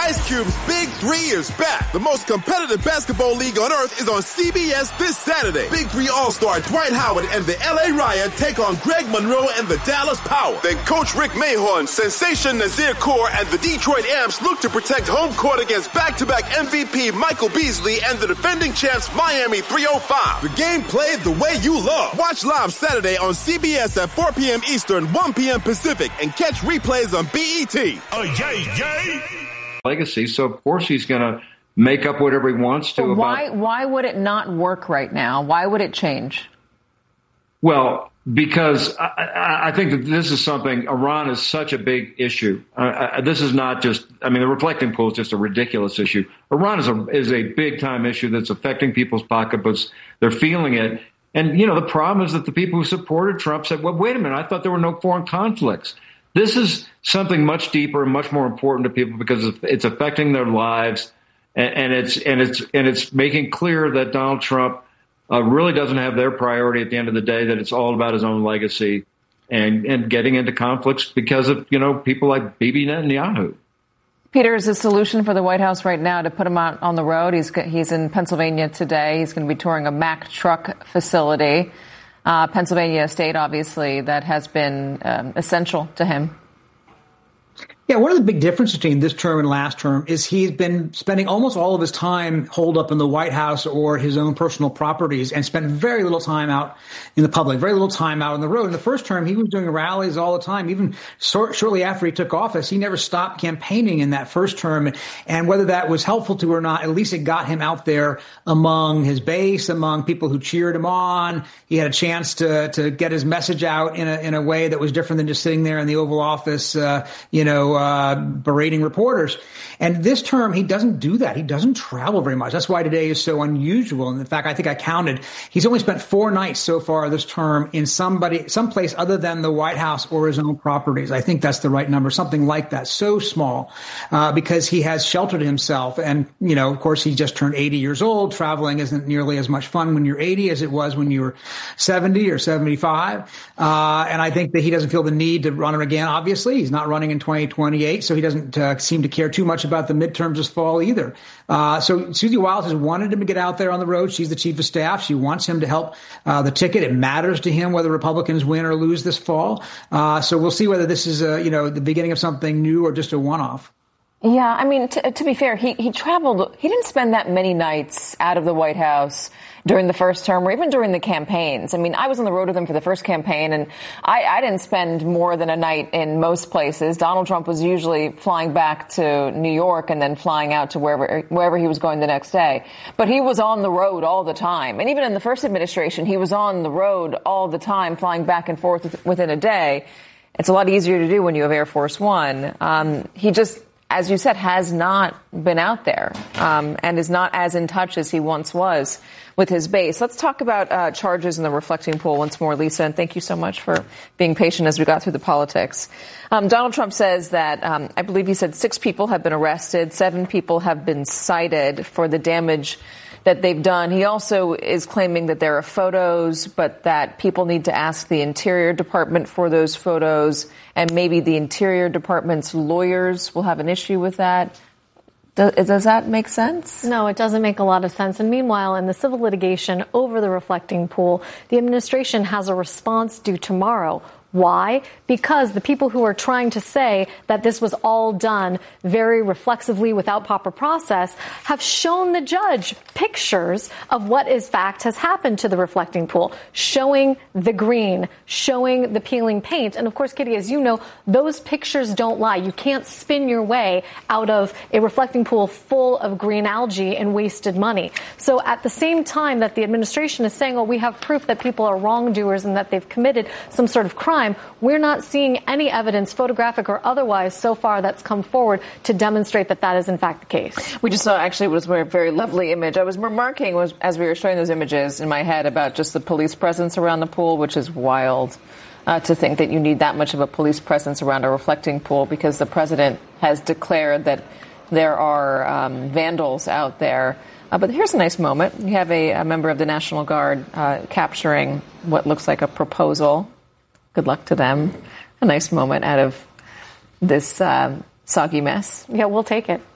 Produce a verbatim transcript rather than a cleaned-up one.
Ice Cube's Big Three is back. The most competitive basketball league on earth is on C B S this Saturday. Big Three All-Star Dwight Howard and the L A Riot take on Greg Monroe and the Dallas Power. Then Coach Rick Mahorn, Sensation Nazir Kaur, and the Detroit Amps look to protect home court against back-to-back M V P Michael Beasley and the defending champs Miami three oh five. The game played the way you love. Watch live Saturday on C B S at four p.m. Eastern, one p.m. Pacific, and catch replays on B E T. Oh, yay, yay! Legacy, so of course he's going to make up whatever he wants to. But about why why would it not work right now? Why would it change? Well, because I, I think that this is something, Iran is such a big issue. Uh, this is not just, I mean, the reflecting pool is just a ridiculous issue. Iran is a, is a big time issue that's affecting people's pocketbooks. They're feeling it. And, you know, the problem is that the people who supported Trump said, well, wait a minute, I thought there were no foreign conflicts. This is something much deeper and much more important to people because it's affecting their lives, and, and it's and it's and it's making clear that Donald Trump uh, really doesn't have their priority at the end of the day. That it's all about his own legacy and and getting into conflicts because of you know people like Bibi Netanyahu. Peter, is the solution for the White House right now to put him out on the road? He's he's in Pennsylvania today. He's going to be touring a Mack truck facility. Uh, Pennsylvania, a state, obviously, that has been um, essential to him. Yeah, one of the big differences between this term and last term is he's been spending almost all of his time holed up in the White House or his own personal properties and spent very little time out in the public, very little time out on the road. In the first term, he was doing rallies all the time. Even short, shortly after he took office, he never stopped campaigning in that first term. And whether that was helpful to or not, at least it got him out there among his base, among people who cheered him on. He had a chance to to get his message out in a in a way that was different than just sitting there in the Oval Office, uh, you know, Uh, berating reporters. And this term, he doesn't do that. He doesn't travel very much. That's why today is so unusual. And in fact, I think I counted, he's only spent four nights so far this term in somebody, someplace other than the White House or his own properties. I think that's the right number, something like that. So small, uh, because he has sheltered himself. And, you know, of course, he just turned eighty years old. Traveling isn't nearly as much fun when you're eighty as it was when you were seventy or seventy-five. Uh, and I think that he doesn't feel the need to run again. Obviously, he's not running in twenty twenty-eight. So he doesn't uh, seem to care too much about the midterms this fall either. Uh, so Susie Wiles has wanted him to get out there on the road. She's the chief of staff. She wants him to help uh, the ticket. It matters to him whether Republicans win or lose this fall. Uh, so we'll see whether this is, uh, you know, the beginning of something new or just a one-off. Yeah, I mean, t- to be fair, he, he traveled. He didn't spend that many nights out of the White House during the first term or even during the campaigns. I mean, I was on the road with him for the first campaign, and I, I didn't spend more than a night in most places. Donald Trump was usually flying back to New York and then flying out to wherever wherever he was going the next day. But he was on the road all the time. And even in the first administration, he was on the road all the time, flying back and forth within a day. It's a lot easier to do when you have Air Force One. Um, he just, as you said, has not been out there um, and is not as in touch as he once was with his base. Let's talk about uh, charges in the reflecting pool once more, Lisa, and thank you so much for being patient as we got through the politics. Um, Donald Trump says that, um, I believe he said six people have been arrested, seven people have been cited for the damage that they've done. He also is claiming that there are photos, but that people need to ask the Interior Department for those photos, and maybe the Interior Department's lawyers will have an issue with that. Does, does that make sense? No, it doesn't make a lot of sense. And meanwhile, in the civil litigation over the reflecting pool, the administration has a response due tomorrow. Why? Because the people who are trying to say that this was all done very reflexively without proper process have shown the judge pictures of what in fact has happened to the reflecting pool, showing the green, showing the peeling paint. And of course, Kitty, as you know, those pictures don't lie. You can't spin your way out of a reflecting pool full of green algae and wasted money. So at the same time that the administration is saying, oh, we have proof that people are wrongdoers and that they've committed some sort of crime, we're not seeing any evidence, photographic or otherwise, so far that's come forward to demonstrate that that is in fact the case. We just saw, actually, it was a very lovely image. I was remarking was, as we were showing those images in my head about just the police presence around the pool, which is wild uh, to think that you need that much of a police presence around a reflecting pool, because the president has declared that there are um, vandals out there. Uh, but here's a nice moment. You have a, a member of the National Guard uh, capturing what looks like a proposal. Good luck to them. A nice moment out of this uh, soggy mess. Yeah, we'll take it.